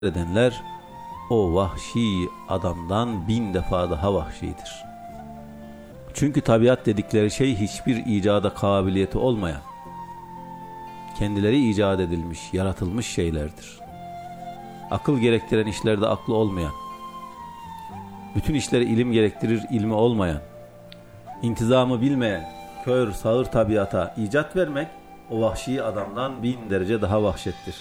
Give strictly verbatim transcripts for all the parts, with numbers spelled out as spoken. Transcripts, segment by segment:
edenler o vahşi adamdan bin defa daha vahşidir. Çünkü tabiat dedikleri şey hiçbir icada kabiliyeti olmayan, kendileri icat edilmiş, yaratılmış şeylerdir. Akıl gerektiren işlerde aklı olmayan, bütün işleri ilim gerektirir, ilmi olmayan, intizamı bilmeyen, kör, sağır tabiata icat vermek, o vahşi adamdan bin derece daha vahşettir.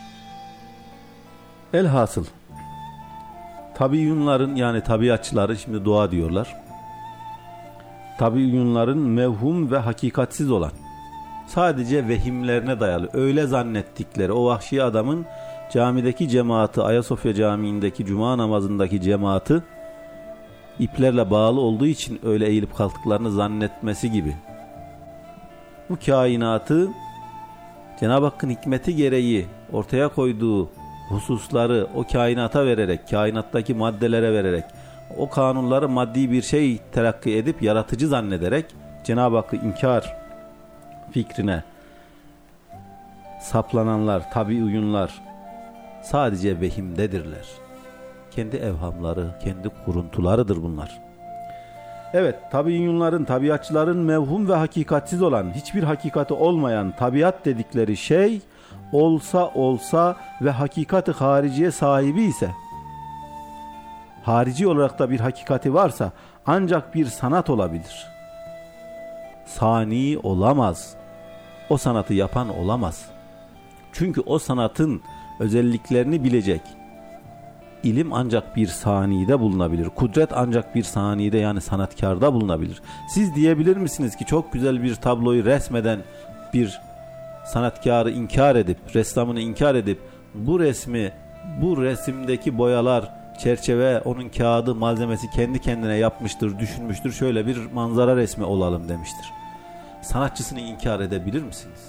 Elhasıl, tabiyyunların yani tabiatçıları şimdi dua diyorlar. Tabiyyunların mevhum ve hakikatsiz olan, sadece vehimlerine dayalı, öyle zannettikleri o vahşi adamın camideki cemaati, Ayasofya Camii'ndeki cuma namazındaki cemaati iplerle bağlı olduğu için öyle eğilip kalktıklarını zannetmesi gibi. Bu kainatı Cenab-ı Hakk'ın hikmeti gereği ortaya koyduğu hususları o kainata vererek, kainattaki maddelere vererek, o kanunları maddi bir şey terakki edip yaratıcı zannederek Cenab-ı Hakk'ı inkar fikrine saplananlar, tabiyyunlar sadece vehimdedirler. Kendi evhamları, kendi kuruntularıdır bunlar. Evet, tabiyyunların, tabiatçıların mevhum ve hakikatsiz olan, hiçbir hakikati olmayan tabiat dedikleri şey olsa olsa ve hakikati hariciye sahibi ise, harici olarak da bir hakikati varsa ancak bir sanat olabilir. Sani olamaz. O sanatı yapan olamaz. Çünkü o sanatın özelliklerini bilecek ilim ancak bir saniyede bulunabilir. Kudret ancak bir saniyede yani sanatkarda bulunabilir. Siz diyebilir misiniz ki çok güzel bir tabloyu resmeden bir sanatkarı inkar edip, ressamını inkar edip bu resmi, bu resimdeki boyalar, çerçeve, onun kağıdı, malzemesi kendi kendine yapmıştır, düşünmüştür, şöyle bir manzara resmi olalım demiştir. Sanatçısını inkar edebilir misiniz?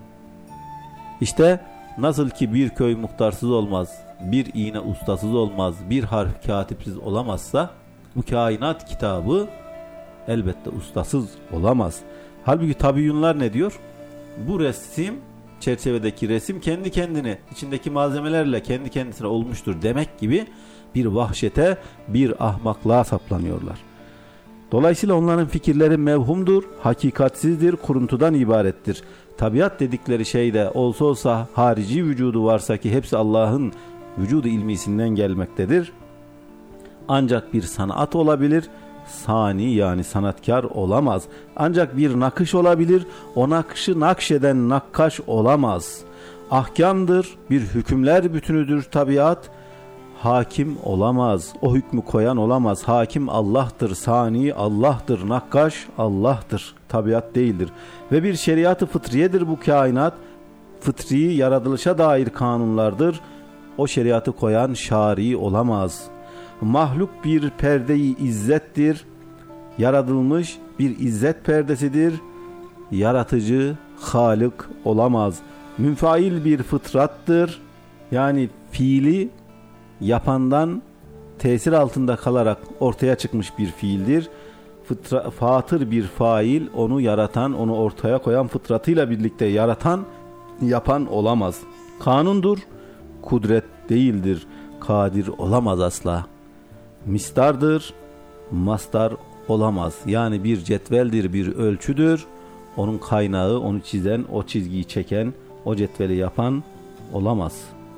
İşte nasıl ki bir köy muhtarsız olmaz, bir iğne ustasız olmaz, bir harf katipsiz olamazsa bu kainat kitabı elbette ustasız olamaz. Halbuki tabiyyunlar ne diyor? Bu resim, çerçevedeki resim kendi kendine, içindeki malzemelerle kendi kendisine olmuştur demek gibi bir vahşete, bir ahmaklığa saplanıyorlar. Dolayısıyla onların fikirleri mevhumdur, hakikatsizdir, kuruntudan ibarettir. Tabiat dedikleri şeyde olsa olsa harici vücudu varsa ki hepsi Allah'ın vücudu ilmisinden gelmektedir. Ancak bir sanat olabilir, sani yani sanatkar olamaz. Ancak bir nakış olabilir, o nakışı nakşeden nakkaş olamaz. Ahkamdır, bir hükümler bütünüdür tabiat, hakim olamaz, o hükmü koyan olamaz. Hakim Allah'tır, sani Allah'tır, nakkaş Allah'tır, tabiat değildir. Ve bir şeriatı fıtriyedir bu kainat, fıtri yaratılışa dair kanunlardır. O şeriatı koyan şari olamaz. Mahluk bir perde-i izzettir, yaratılmış bir izzet perdesidir. Yaratıcı, Halık olamaz. Münfail bir fıtrattır, yani fiili yapandan tesir altında kalarak ortaya çıkmış bir fiildir. Fıtra, fatır bir fail, onu yaratan, onu ortaya koyan, fıtratıyla birlikte yaratan, yapan olamaz. Kanundur, kudret değildir, kadir olamaz asla. Mistardır, mastar olamaz. Yani bir cetveldir, bir ölçüdür. Onun kaynağı, onu çizen, o çizgiyi çeken, o cetveli yapan olamaz.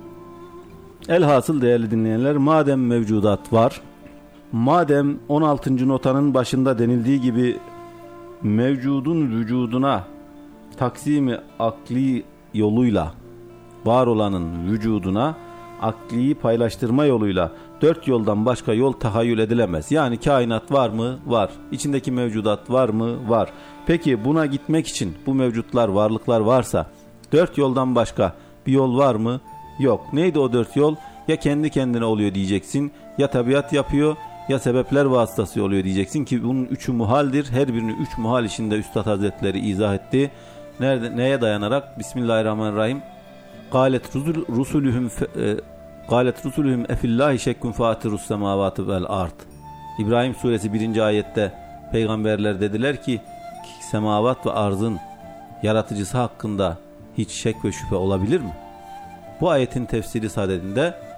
Elhasıl değerli dinleyenler, madem mevcudat var, madem on altıncı notanın başında denildiği gibi mevcudun vücuduna taksimi akli yoluyla, var olanın vücuduna akli paylaştırma yoluyla dört yoldan başka yol tahayyül edilemez. Yani kainat var mı? Var. İçindeki mevcudat var mı? Var. Peki buna gitmek için bu mevcutlar, varlıklar varsa dört yoldan başka bir yol var mı? Yok. Neydi o dört yol? Ya kendi kendine oluyor diyeceksin, ya tabiat yapıyor, ya sebepler vasıtası oluyor diyeceksin ki bunun üçü muhaldir. Her birini üç muhal içinde Üstad Hazretleri izah etti. Nerede, neye dayanarak? Bismillahirrahmanirrahim. Galet rusulühüm Galet rusulühüm efillahi şekkun fatirus semavati vel ard. İbrahim suresi birinci ayette peygamberler dediler ki semavat ve arzın yaratıcısı hakkında hiç şek ve şüphe olabilir mi? Bu ayetin tefsiri sadedinde